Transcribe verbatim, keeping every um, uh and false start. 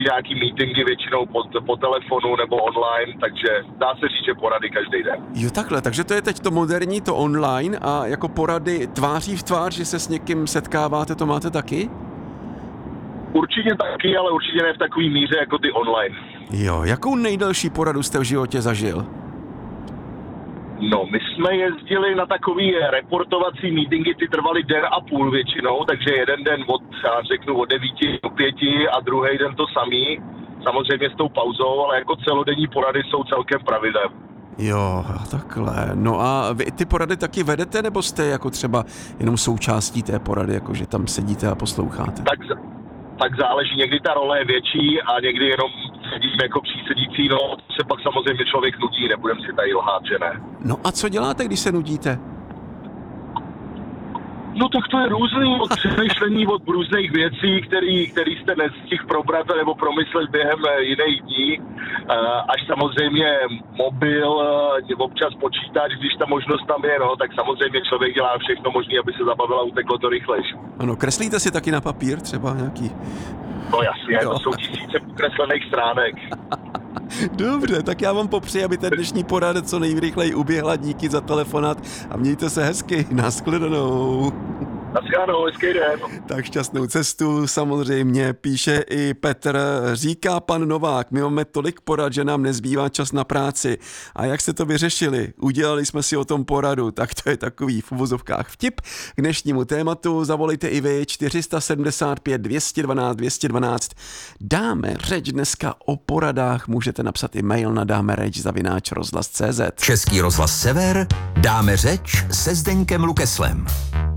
nějaký meetingy většinou po, po telefonu nebo online, takže dá se říct, že porady každý den. Jo, takhle, takže to je teď to moderní, to online a jako porady tváří v tvář, že se s někým setkáváte, to máte taky? Určitě taky, ale určitě ne v takové míře jako ty online. Jo, jakou nejdelší poradu jste v životě zažil? No, my jsme jezdili na takový reportovací meetingy, ty trvaly den a půl většinou, takže jeden den od, já řeknu, od devíti do pěti a druhý den to samý, samozřejmě s tou pauzou, ale jako celodenní porady jsou celkem pravidlem. Jo, takhle. No a vy ty porady taky vedete, nebo jste jako třeba jenom součástí té porady, jakože tam sedíte a posloucháte? Tak, tak záleží, někdy ta role je větší a někdy jenom sedím jako přísedící, no to se pak samozřejmě člověk nudí, nebudem si tady lhát, že ne. No a co děláte, když se nudíte? No tak to je různý od přemýšlení od různých věcí, který, který jste nestihl probrat nebo promyslet během jiných dní, až samozřejmě mobil, občas počítač, když ta možnost tam je, no, tak samozřejmě člověk dělá všechno možné, aby se zabavil a uteklo to rychlejš. Ano, kreslíte si taky na papír třeba nějaký? No jasně, jo. To jsou tisíce ukreslených stránek. Dobře, tak já vám popřeji, aby ta dnešní porada co nejrychleji uběhla, díky za telefonát a mějte se hezky, nashledanou. Nashledanou, hezký den. Tak šťastnou cestu samozřejmě píše i Petr. Říká pan Novák, my máme tolik porad, že nám nezbývá čas na práci. A jak jste to vyřešili? Udělali jsme si o tom poradu, tak to je takový v uvozovkách vtip. K dnešnímu tématu zavolejte i vy čtyři sedm pět dvě jedna dva dvě jedna dva. Dáme řeč dneska o poradách, můžete napsat i mail na dáme řeč zavináč rozhlas tečka cé zet. Český rozhlas Sever, dáme řeč se Zdeňkem Lukeslem.